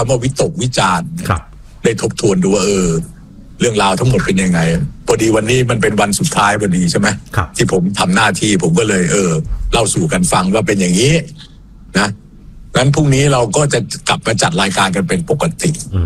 ำว่าวิตกวิจารณ์ได้ทบทวนดูว่าเรื่องราวทั้งหมดเป็นยังไงพอดีวันนี้มันเป็นวันสุดท้ายพอดีใช่ไหมที่ผมทำหน้าที่ผมก็เลยเล่าสู่กันฟังว่าเป็นอย่างนี้นะงั้นพรุ่งนี้เราก็จะกลับมาจัดรายการกันเป็นปกติ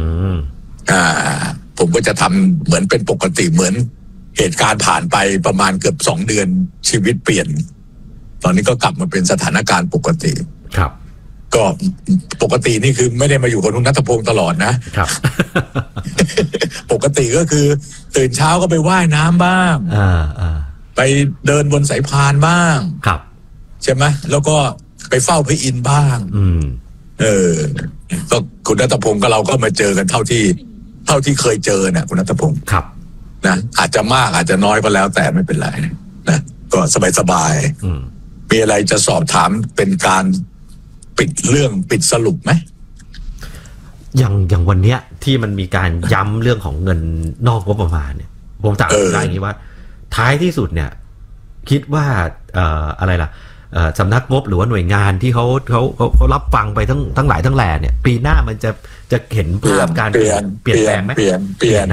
ผมก็จะทำเหมือนเป็นปกติเหมือนเหตุการณ์ผ่านไปประมาณเกือบ2 เดือนชีวิตเปลี่ยนตอนนี้ก็กลับมาเป็นสถานการณ์ปกติครับก็ปกตินี่คือไม่ได้มาอยู่กับคุณณัฐพงศ์ตลอดนะครับ ปกติก็คือตื่นเช้าก็ไปว่ายน้ำบ้างไปเดินบนสายพานบ้างครับใช่ไหมแล้วก็ไปเฝ้าพระอินทร์บ้างก็คุณณัฐพงศ์กับเราก็มาเจอกันเท่าที่เคยเจอนะคุณณัฐพงศ์ครับนะอาจจะมากอาจจะน้อยก็แล้วแต่ไม่เป็นไรนะก็สบายๆมีอะไรจะสอบถามเป็นการปิดเรื่องปิดสรุปไหมอย่างวันเนี้ยที่มันมีการย้ำเรื่องของเงินนอกงบประมาณเนี่ยผมถามได้อย่างนี้ว่าท้ายที่สุดเนี่ยคิดว่าอะไรล่ะสำนักงบหรือว่าหน่วยงานที่เขารับฟังไปทั้งหลายทั้งแหล่เนี่ยปีหน้ามันจะเห็นภาพการเปลี่ยนแปลงไหมเปลี่ยน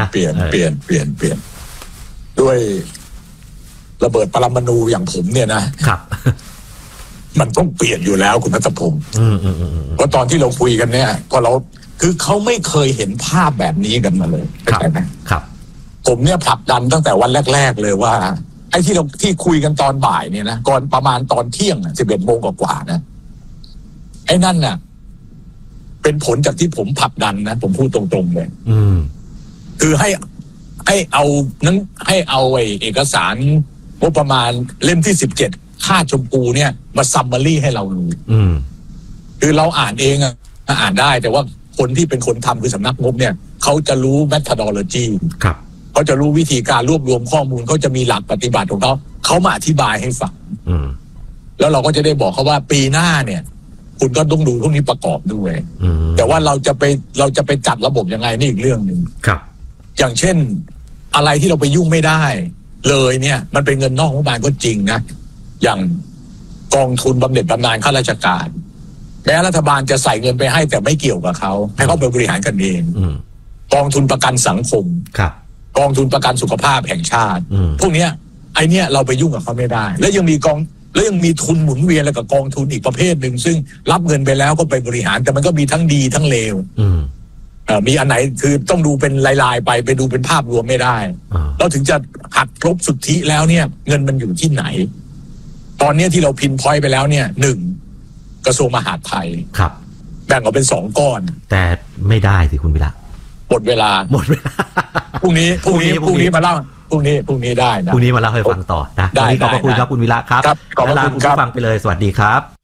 ด้วยระเบิดปรมาณูอย่างผมเนี่ยนะครับมันต้องเปลี่ยนอยู่แล้วคุณณัฐพงศ์เพราะตอนที่เราคุยกันเนี่ยพอเราคือเขาไม่เคยเห็นภาพแบบนี้กันมาเลยเข้าใจไหมครับผมเนี่ยผลักดันตั้งแต่วันแรกๆเลยว่าไอ้ที่คุยกันตอนบ่ายเนี่ยนะก่อนประมาณตอนเที่ยง11 โมงกว่านะไอ้นั่นน่ะเป็นผลจากที่ผมผลักดันนะผมพูดตรงๆเลยคือให้เอาเอกสารงบประมาณเล่มที่17ค่าชมพูเนี่ยมาซัมมารี่ให้เรารู้คือเราอ่านเองอ่านได้แต่ว่าคนที่เป็นคนทำคือสำนักงบเนี่ยเขาจะรู้ methodology ครับเขาจะรู้วิธีการรวบรวมข้อมูลเขาจะมีหลักปฏิบัติของเขามาอธิบายให้ฟังแล้วเราก็จะได้บอกเขาว่าปีหน้าเนี่ยคุณก็ต้องดูพวกนี้ประกอบด้วยแต่ว่าเราจะไปจัดระบบยังไงนี่อีกเรื่องหนึ่งครับอย่างเช่นอะไรที่เราไปยุ่งไม่ได้เลยเนี่ยมันเป็นเงินนอกงบประมาณก็จริงนะอย่างกองทุนบำเหน็จบำนาญข้าราชการแม้รัฐบาลจะใส่เงินไปให้แต่ไม่เกี่ยวกับเขาให้เขาไปบริหารกันเองกองทุนประกันสังคมกองทุนประกันสุขภาพแห่งชาติพวกเนี้ยไอเนี้ยเราไปยุ่งกับเขาไม่ได้แล้วยังมีทุนหมุนเวียนแล้วกับกองทุนอีกประเภทหนึ่งซึ่งรับเงินไปแล้วก็ไปบริหารแต่มันก็มีทั้งดีทั้งเลวมีอันไหนคือต้องดูเป็นลายๆไปดูเป็นภาพรวมไม่ได้เราถึงจะหักลบสุทธิแล้วเนี่ยเงินมันอยู่ที่ไหนตอนนี้ที่เราพินพอยต์ไปแล้วเนี่ย1กระทรวงมหาดไทยครับแบ่งออกเป็น2 ก้อนแต่ไม่ได้สิคุณวิระหมดเวลาพรุ่งนี้มาเล่าพรุ่งนี้ได้นะพรุ่งนี้มาเล่าให้ฟังต่อนะวันนี้ขอบพระคุณครับคุณวิระครับขอบคุณครับฟังไปเลยสวัสดีครับ